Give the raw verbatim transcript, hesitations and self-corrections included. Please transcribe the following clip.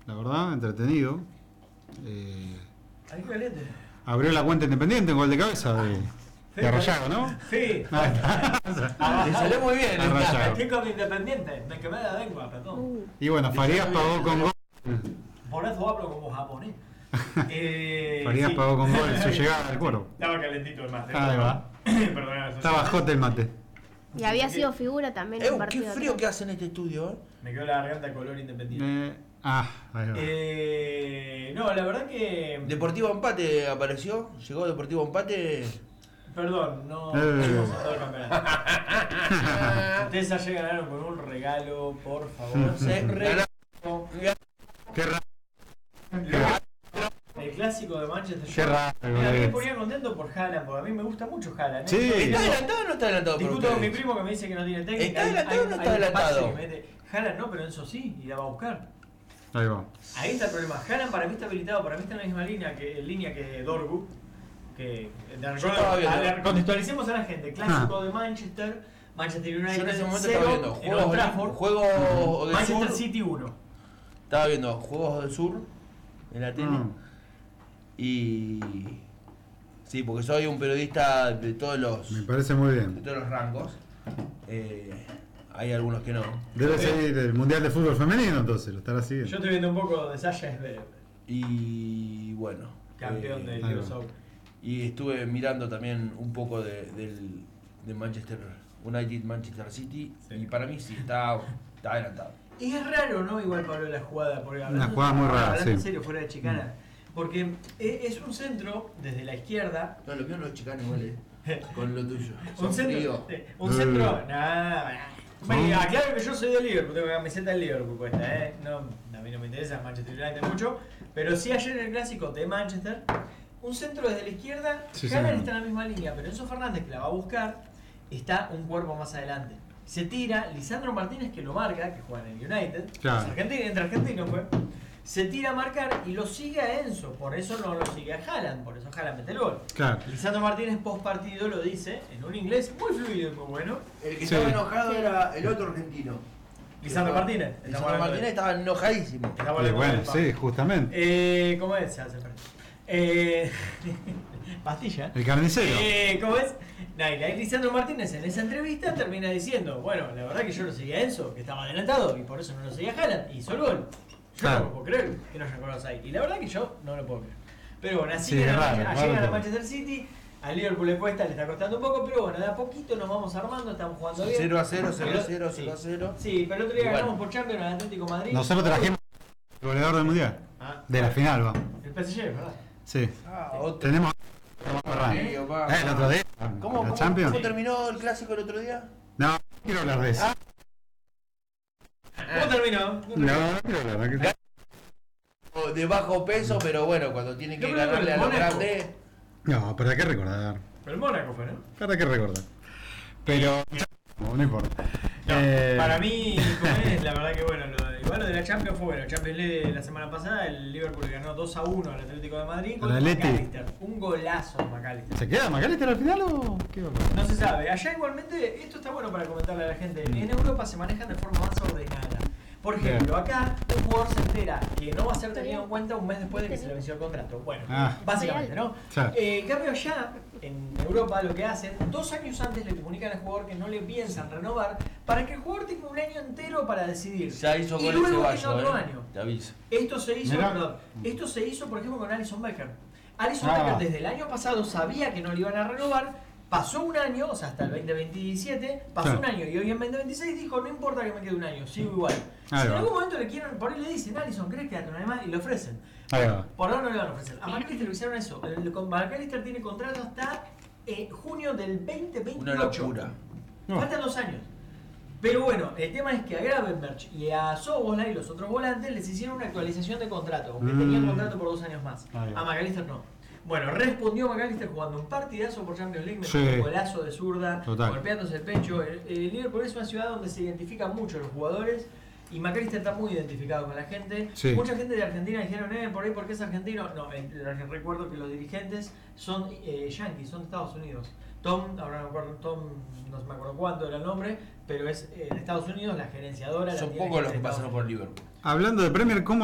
la verdad, entretenido. Eh, Ahí caliente. abrió la cuenta Independiente, un gol de cabeza de, de Arroyago, ¿no? Sí. Le salió muy bien. Arroyago. Estoy con Independiente, me quemé la lengua, perdón. Uh, Y bueno, Farías pagó con gol. Por eso hablo como japonés. Eh, Farías sí. pagó con gol su llegada al cuero. Estaba calentito el mate. Ahí va. Perdón, Estaba hot el mate. y había sido figura también en Eh, un qué partido. frío que hace en este estudio, ¿eh? Me quedó la garganta color Independiente. Eh, ah, ahí va. Eh, no, la verdad que. Deportivo Empate apareció. Llegó Deportivo Empate. Perdón, no Eh. fuimos a todo el campeonato. Ustedes ayer ganaron con un regalo, por favor. Se regaló Qué raro. el clásico de Manchester Qué raro, Mira, me es. ponía contento por Haaland, porque a mí me gusta mucho Haaland. ¿eh? Sí. Yo ¿Está discuto- adelantado o no está adelantado? por Discuto con mi ustedes? primo que me dice que no tiene técnica. ¿Está Hay- adelantado hay- o no está hay un adelantado? pase que me mete, Haaland no, pero Enzo sí, y la va a buscar. Ahí va. Ahí está el problema. Haaland para mí está habilitado, para mí está en la misma línea que, línea que Dorgu. Que, de- estaba viendo. a ver, contextualicemos a la gente. Clásico de Manchester, Manchester United Yo en ese momento cero, estaba viendo en Old juegos, Trafford, juegos del Manchester sur. City uno. Estaba viendo Juegos del Sur en la tele. Mm. Y. Sí, porque soy un periodista de todos los, Me parece muy de bien. todos los rangos. Eh, hay algunos que no. Debe ser el Mundial de Fútbol Femenino, entonces, lo estará siguiendo. Yo estoy viendo un poco de Sasha Zverev, Y bueno. campeón eh, del ahí U S va. Open. Y estuve mirando también un poco de, del, de Manchester United, Manchester City. Sí. Y para mí sí, está, está adelantado. Y es raro, ¿no? Igual, Pablo, la jugada. Porque Una hablando- jugada muy rara, Hablando en sí. serio, fuera de chicana. Porque es es un centro desde la izquierda. No, lo mío no es chicano igual, eh. Con lo tuyo. Un Son centro. fríos. eh, Un Eh. centro. Nada. ¿No? Aclaro que yo soy de Liverpool, tengo camiseta del Liverpool puesta, ¿eh? No, a mí no me interesa Manchester United mucho. Pero sí ayer en el clásico de Manchester, un centro desde la izquierda, Sí, Haaland señor. está en la misma línea, pero Enzo Fernández, que la va a buscar, está un cuerpo más adelante. Se tira, Lisandro Martínez, que lo marca, que juega en el United, Claro. es argentino, entre argentinos fue, se tira a marcar y lo sigue a Enzo, por eso no lo sigue a Haaland, por eso Haaland mete el gol. Claro. Lisandro Martínez post partido lo dice en un inglés muy fluido y muy bueno. El que Sí. estaba enojado era el otro argentino. Lisandro Martínez. Estamos Lisandro hablando Martínez de- estaba enojadísimo. estamos Y hablando bueno, del Pablo. sí, justamente. Eh, ¿Cómo es? Se hace frente. Eh, pastilla. El carnicero. Eh, ¿Cómo es? Nah, y ahí Lisandro Martínez en esa entrevista termina diciendo, bueno, la verdad que yo lo seguía a Enzo, que estaba adelantado, y por eso no lo seguía a Haaland, y hizo el gol. Yo Claro. no lo puedo creer que no haya colores ahí. Y la verdad que yo no lo puedo creer. Pero bueno, así Sí, que es raro, llegan raro a todo. Manchester City, a Liverpool le cuesta, le está costando un poco, pero bueno, de a poquito nos vamos armando, estamos jugando bien. cero a cero, cero a Pero- cero, sí. cero a cero. Sí, pero el otro día Igual. ganamos por Champions al Atlético de Madrid. Nosotros trajimos el goleador del Mundial. Ah, De la final, va. el P S G, ¿verdad? Sí. Ah, otro. Tenemos. Sí, va, Eh, el otro día. ¿Cómo, ¿La cómo, Champions? ¿Cómo terminó el clásico el otro día? No, no quiero hablar de eso. Ah. ¿Cómo terminó? No, no quiero hablar de eso. O de bajo peso, pero bueno, cuando tienen que Yo creo que ganarle a el los Mónaco. grandes. No, pero hay que recordar. Pero el Mónaco fue, ¿no? ¿Para qué recordar? Pero. No, no importa. No, Eh, para mí, como es, la verdad que bueno, lo de, igual lo de la Champions fue bueno. Champions League la semana pasada, el Liverpool le ganó dos a uno al Atlético de Madrid con Al Atleti. McAllister. Un golazo de McAllister. ¿Se queda McAllister al final o qué va a pasar? No se sabe. Allá igualmente, esto está bueno para comentarle a la gente. En Europa se manejan de forma más ordenada. Por ejemplo, acá un jugador se entera que no va a ser tenido en cuenta un mes después de que se le venció el contrato. Bueno, Ah. básicamente, ¿no? Claro. Eh, en cambio allá, en Europa, lo que hacen, dos años antes le comunican al jugador que no le piensan renovar para que el jugador tenga un año entero para decidir. Ya hizo y con el luego tenga Ceballos, otro eh. año. Te aviso. Esto se hizo, Mirá. perdón, esto se hizo, por ejemplo, con Alison Becker. Alison Ah. Becker desde el año pasado sabía que no le iban a renovar. Pasó un año, o sea, hasta el veinte veintisiete, pasó Claro. un año y hoy en veinte veintiséis dijo, no importa que me quede un año, sigo igual. Ahí si en va. algún momento le quieren, por ahí le dicen, Alison, ¿crees que un año más? Y le ofrecen. Ahí va. Por ahora no le van a ofrecer. A McAllister le hicieron eso. El, con McAllister tiene contrato hasta eh, junio del veinte veintiocho. Una locura. No. Faltan dos años. Pero bueno, el tema es que a Gravenberch y a Soboslai, los otros volantes, les hicieron una actualización de contrato, aunque Mm. tenían contrato por dos años más. Ahí va. A McAllister no. Bueno, respondió McAllister jugando un partidazo por Champions League, metió Sí. un golazo de zurda, Total. golpeándose el pecho. El, el Liverpool es una ciudad donde se identifican mucho los jugadores y McAllister está muy identificado con la gente. Sí. Mucha gente de Argentina dijeron, eh, por ahí porque es argentino. No, eh, les recuerdo que los dirigentes son eh, yankees, son de Estados Unidos. Tom, ahora no me acuerdo, Tom, no me acuerdo cuánto era el nombre, pero es eh, de Estados Unidos, la gerenciadora. la Son tiene pocos los gente que de pasaron Estados por Liverpool. Hablando de Premier, ¿cómo